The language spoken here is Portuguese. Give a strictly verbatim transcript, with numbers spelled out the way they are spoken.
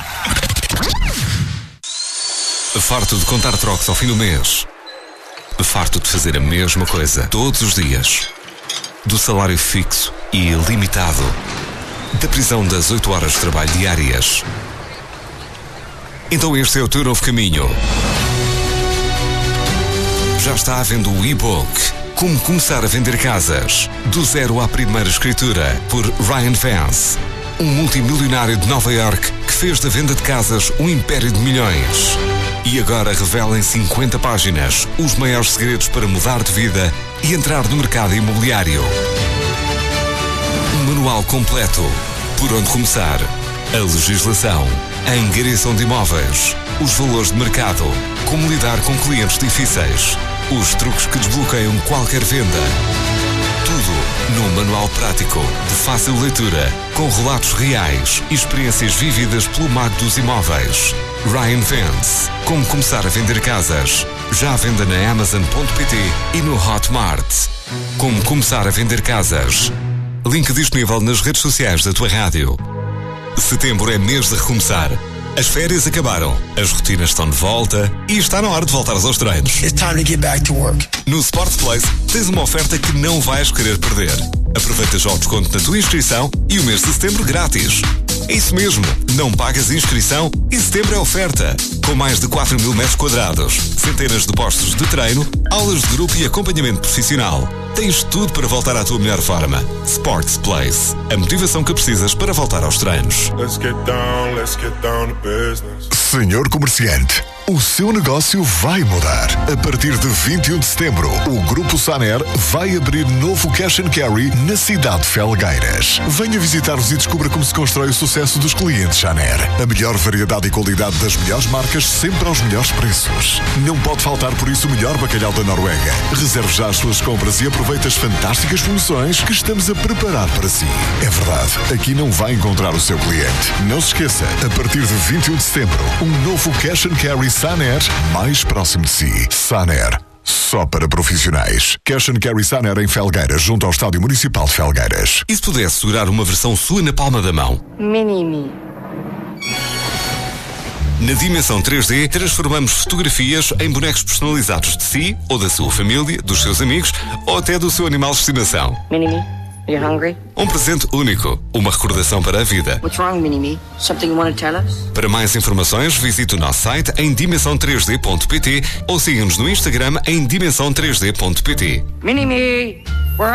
Farto de contar trocos ao fim do mês. Farto de fazer a mesma coisa todos os dias. Do salário fixo e ilimitado. Da prisão das oito horas de trabalho diárias. Então este é o teu novo caminho. Já está à venda o e-book Como Começar a Vender Casas, do zero à primeira escritura, por Ryan Vance, um multimilionário de Nova York que fez da venda de casas um império de milhões. E agora revela em cinquenta páginas os maiores segredos para mudar de vida e entrar no mercado imobiliário. Um manual completo. Por onde começar? A legislação, a angariação de imóveis, os valores de mercado, como lidar com clientes difíceis, os truques que desbloqueiam qualquer venda. Tudo num manual prático, de fácil leitura, com relatos reais e experiências vividas pelo mago dos imóveis. Ryan Vance. Como Começar a Vender Casas. Já à venda na Amazon ponto pt e no Hotmart. Como Começar a Vender Casas. Link disponível nas redes sociais da tua rádio. Setembro é mês de recomeçar. As férias acabaram, as rotinas estão de volta e está na hora de voltar aos treinos. It's time to get back to work. No Sports Place tens uma oferta que não vais querer perder. Aproveita já o desconto na tua inscrição e o mês de setembro grátis. É isso mesmo, não pagas inscrição e setembro é oferta. Com mais de quatro mil metros quadrados, centenas de postos de treino, aulas de grupo e acompanhamento profissional. Tens tudo para voltar à tua melhor forma. Sports Place, a motivação que precisas para voltar aos treinos. Let's get down, let's get down to business. Senhor comerciante, o seu negócio vai mudar. A partir de vinte e um de setembro, o Grupo Saner vai abrir novo Cash and Carry na cidade de Felgueiras. Venha visitar-nos e descubra como se constrói o sucesso dos clientes Saner. A melhor variedade e qualidade das melhores marcas, sempre aos melhores preços. Não pode faltar por isso o melhor bacalhau da Noruega. Reserve já as suas compras e aproveite as fantásticas promoções que estamos a preparar para si. É verdade, aqui não vai encontrar o seu cliente. Não se esqueça, a partir de vinte e um de setembro, um novo Cash and Carry Saner mais próximo de si. Saner, só para profissionais. Cash and Carry Saner em Felgueiras, junto ao Estádio Municipal de Felgueiras. E se pudesse segurar uma versão sua na palma da mão? Mini-me. Na Dimensão três D, transformamos fotografias em bonecos personalizados de si, ou da sua família, dos seus amigos, ou até do seu animal de estimação. Mini-me, are you hungry? Um presente único, uma recordação para a vida. What's wrong, Mini-me? Something you want to tell us? Para mais informações, visite o nosso site em dimensão três d ponto pt ou siga-nos no Instagram em dimensão três d ponto pt. Mini-me!